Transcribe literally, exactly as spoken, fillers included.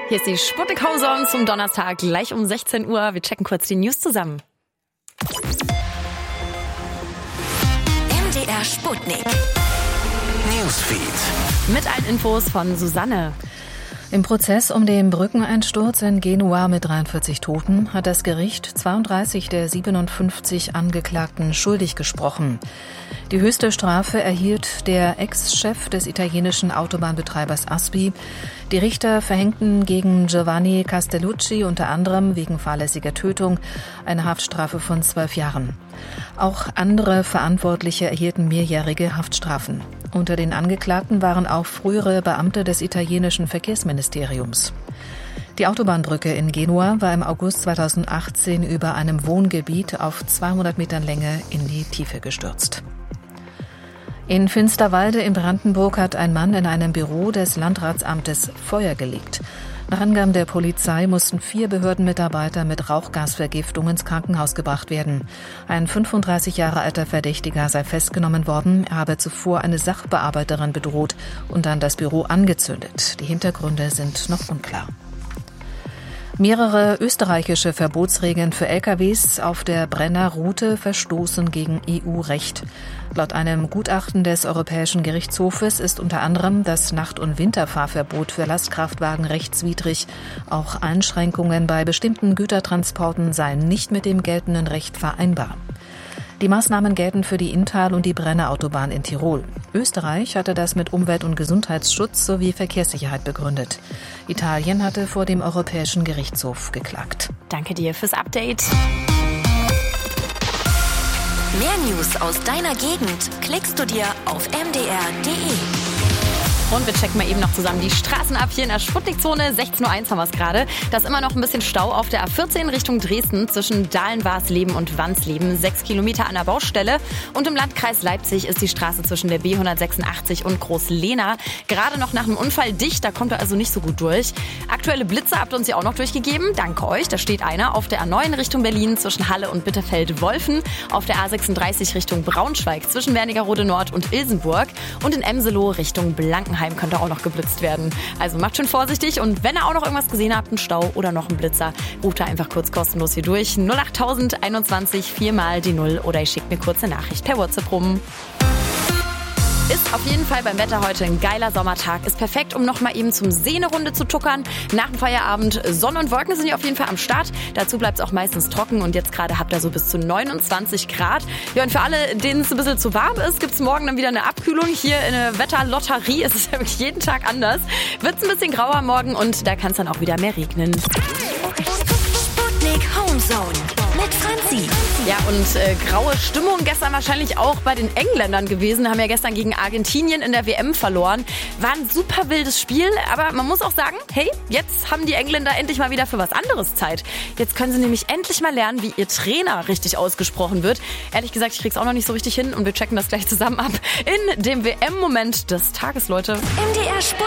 Hier ist die Sputnik Homezone zum Donnerstag, gleich um sechzehn Uhr. Wir checken kurz die News zusammen. M D R Sputnik Newsfeed. Mit allen Infos von Susanne. Im Prozess um den Brückeneinsturz in Genua mit dreiundvierzig Toten hat das Gericht zweiunddreißig der siebenundfünfzig Angeklagten schuldig gesprochen. Die höchste Strafe erhielt der Ex-Chef des italienischen Autobahnbetreibers Aspi. Die Richter verhängten gegen Giovanni Castellucci unter anderem wegen fahrlässiger Tötung eine Haftstrafe von zwölf Jahren. Auch andere Verantwortliche erhielten mehrjährige Haftstrafen. Unter den Angeklagten waren auch frühere Beamte des italienischen Verkehrsministeriums. Die Autobahnbrücke in Genua war im August zweitausendachtzehn über einem Wohngebiet auf zweihundert Metern Länge in die Tiefe gestürzt. In Finsterwalde in Brandenburg hat ein Mann in einem Büro des Landratsamtes Feuer gelegt. Nach Angaben der Polizei mussten vier Behördenmitarbeiter mit Rauchgasvergiftung ins Krankenhaus gebracht werden. Ein fünfunddreißig Jahre alter Verdächtiger sei festgenommen worden. Er habe zuvor eine Sachbearbeiterin bedroht und dann das Büro angezündet. Die Hintergründe sind noch unklar. Mehrere österreichische Verbotsregeln für L K Ws auf der Brenner Route verstoßen gegen E U-Recht. Laut einem Gutachten des Europäischen Gerichtshofes ist unter anderem das Nacht- und Winterfahrverbot für Lastkraftwagen rechtswidrig. Auch Einschränkungen bei bestimmten Gütertransporten seien nicht mit dem geltenden Recht vereinbar. Die Maßnahmen gelten für die Inntal- und die Brennerautobahn in Tirol. Österreich hatte das mit Umwelt- und Gesundheitsschutz sowie Verkehrssicherheit begründet. Italien hatte vor dem Europäischen Gerichtshof geklagt. Danke dir fürs Update. Mehr News aus deiner Gegend klickst du dir auf m d r punkt d e. Und wir checken mal eben noch zusammen die Straßen ab. Hier in der Sputnikzone, sechzehn Uhr eins haben wir es gerade. Da ist immer noch ein bisschen Stau auf der A vierzehn Richtung Dresden zwischen Dahlen-Warsleben und Wansleben. Sechs Kilometer an der Baustelle. Und im Landkreis Leipzig ist die Straße zwischen der B hundertsechsundachtzig und Groß-Lehna gerade noch nach einem Unfall dicht. Da kommt er also nicht so gut durch. Aktuelle Blitze habt ihr uns ja auch noch durchgegeben. Danke euch. Da steht einer auf der A neun Richtung Berlin zwischen Halle und Bitterfeld-Wolfen. Auf der A sechsunddreißig Richtung Braunschweig zwischen Wernigerode Nord und Ilsenburg. Und in Emseloh Richtung Blankenheim könnte auch noch geblitzt werden. Also macht schön vorsichtig und wenn ihr auch noch irgendwas gesehen habt, einen Stau oder noch einen Blitzer, ruft da einfach kurz kostenlos hier durch. null acht tausend einundzwanzig, viermal die Null oder ihr schickt mir kurz eine Nachricht per WhatsApp rum. Ist auf jeden Fall beim Wetter heute ein geiler Sommertag. Ist perfekt, um noch mal eben zum See eine Runde zu tuckern. Nach dem Feierabend Sonne und Wolken sind ja auf jeden Fall am Start. Dazu bleibt es auch meistens trocken und jetzt gerade habt ihr so bis zu neunundzwanzig Grad. Ja, und für alle, denen es ein bisschen zu warm ist, gibt es morgen dann wieder eine Abkühlung. Hier in der Wetterlotterie ist es ja wirklich jeden Tag anders. Wird es ein bisschen grauer morgen und da kann es dann auch wieder mehr regnen. Sputnik Homezone mit Franzi. Ja, und äh, graue Stimmung gestern wahrscheinlich auch bei den Engländern gewesen. Haben ja gestern gegen Argentinien in der W M verloren. War ein super wildes Spiel, aber man muss auch sagen, hey, jetzt haben die Engländer endlich mal wieder für was anderes Zeit. Jetzt können sie nämlich endlich mal lernen, wie ihr Trainer richtig ausgesprochen wird. Ehrlich gesagt, ich krieg's auch noch nicht so richtig hin und wir checken das gleich zusammen ab in dem W M-Moment des Tages, Leute. M D R Sputnik.